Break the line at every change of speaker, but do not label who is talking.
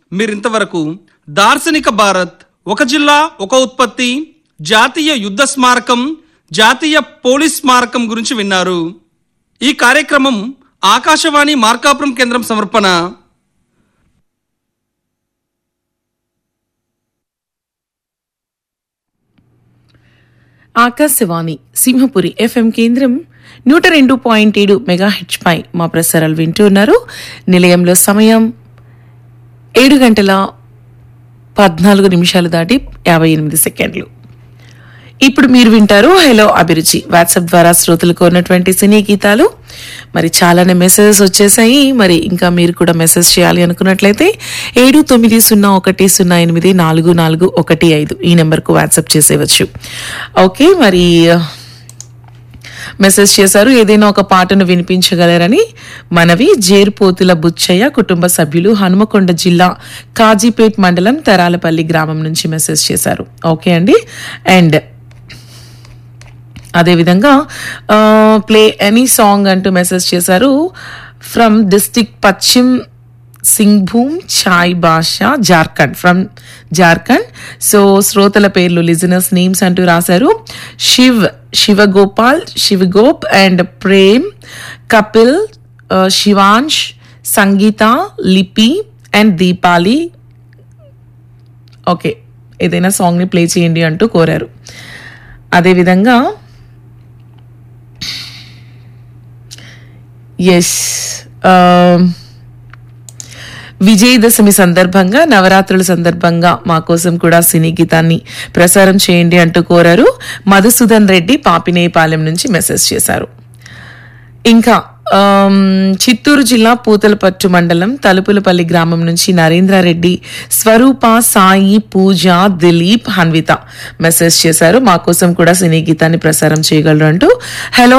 మీరింతవరకు దార్శనిక భారత్, ఒక జిల్లా ఒక ఉత్పత్తి, జాతీయ యుద్ధ స్మారకం, జాతీయ పోలీస్ స్మారకం గురించి విన్నారు. ఈ కార్యక్రమం ఆకాశవాణి మార్కాపురం కేంద్రం సమర్పణ.
ఆకాశవాణి సింహపురి FM కేంద్రం 102.7 మెగాహెచ్ పై మా ప్రసారాలు వింటూ ఉన్నారు. నిలయంలో సమయం 7:14 దాటి 58 సెకండ్లు. ఇప్పుడు మీరు వింటారు హలో అభిరుచి. వాట్సాప్ ద్వారా శ్రోతలకు ఉన్నటువంటి సినీ గీతాలు. మరి చాలానే మెసేజెస్ వచ్చేసాయి. మరి ఇంకా మీరు కూడా మెసేజ్ చేయాలి అనుకున్నట్లయితే 7901084415 ఈ నెంబర్కు వాట్సాప్ చేసేవచ్చు. ఓకే, మరి మెసేజ్ చేశారు, ఏదైనా ఒక పాటను వినిపించగలరని మనవి. జేర్పోతుల బుచ్చయ్య కుటుంబ సభ్యులు, హనుమకొండ జిల్లా కాజీపేట్ మండలం తరాలపల్లి గ్రామం నుంచి మెసేజ్ చేశారు. ఓకే అండి. అండ్ అదేవిధంగా ప్లే ఎనీ సాంగ్ అంటూ మెసేజ్ చేశారు. From district Paschim Singhbhum chai Basha Jharkhand, from Jharkhand. So శ్రోతల పేర్లు లిజనర్స్ నేమ్స్ అంటూ రాశారు. శివగోపాల్, శివగోప్ అండ్ ప్రేమ్, కపిల్, శివాంష్, సంగీత, లిపి అండ్ దీపాలి. ఓకే, ఏదైనా సాంగ్ని ప్లే చేయండి అంటూ కోరారు. అదేవిధంగా ఎస్, విజయదశమి సందర్భంగా, నవరాత్రుల సందర్భంగా మా కోసం కూడా సినీ గీతాన్ని ప్రసారం చేయండి అంటూ కోరారు. మధుసూదన్ రెడ్డి పాపినేపాలెం నుంచి మెసేజ్ చేశారు. ఇంకా చిత్తూరు జిల్లా పూతలపట్టు మండలం తలుపులపల్లి గ్రామం నుంచి నరేంద్రారెడ్డి, స్వరూప, సాయి, పూజ, దిలీప్, హన్విత మెసేజ్ చేశారు. మా కోసం కూడా సినీ గీతాన్ని ప్రసారం చేయగలరు అంటూ. హలో